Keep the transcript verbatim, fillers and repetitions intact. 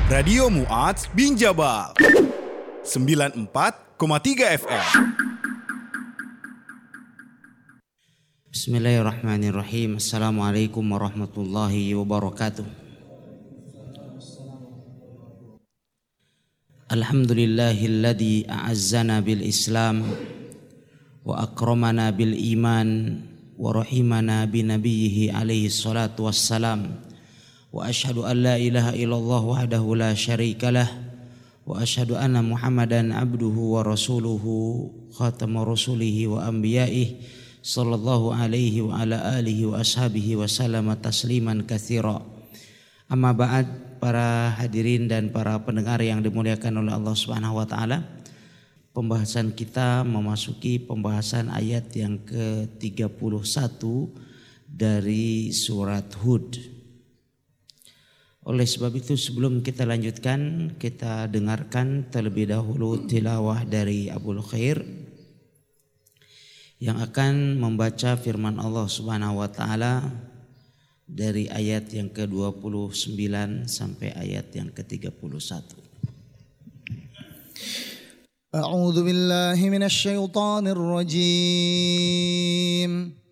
Radio Mu'adz bin Jabal sembilan puluh empat koma tiga F M. Bismillahirrahmanirrahim. Assalamualaikum warahmatullahi wabarakatuh. Alhamdulillahilladzi a'azzana bil Islam wa akramana bil iman wa rahimana bi nabiyhi alaihi salatu wassalam. Wa ashhadu an la ilaha illallah wahdahu la syarikalah wa ashhadu anna Muhammadan abduhu wa rasuluhu khatamu rusulihi wa anbiya'ihi sallallahu alaihi wa ala alihi wa ashabihi wa sallama tasliman katsira. Amma ba'd, para hadirin dan para pendengar yang dimuliakan oleh Allah Subhanahu wa taala. Pembahasan kita memasuki pembahasan ayat yang ke tiga puluh satu dari surat Hud. Oleh sebab itu, sebelum kita lanjutkan, kita dengarkan terlebih dahulu tilawah dari Abul Khair yang akan membaca firman Allah Subhanahu wa taala dari ayat yang ke dua puluh sembilan sampai ayat yang ke tiga puluh satu. A'udzu billahi minasy syaithanir rajim.